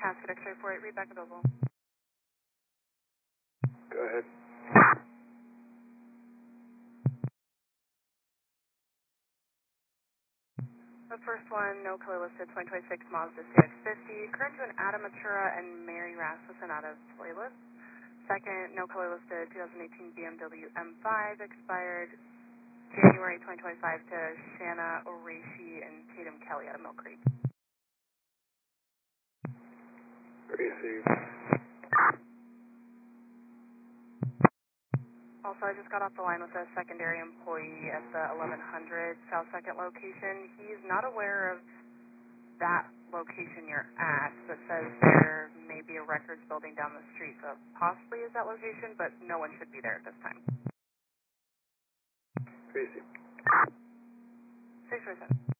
Pasco X-ray 48, read back available. Go ahead. The first one, no color listed, 2026 Mazda CX-50, current to an Adam Matura and Mary Rasmussen out of Toilet. Second, no color listed, 2018 BMW M5, expired January 2025 to Shanna Orashi and Tatum Kelly out of Mill Creek. Received. Also, I just got off the line with a secondary employee at the 1100 South 2nd location. He's not aware of that location you're at, but says there may be a records building down the street, so possibly is that location, but no one should be there at this time. Received. 647.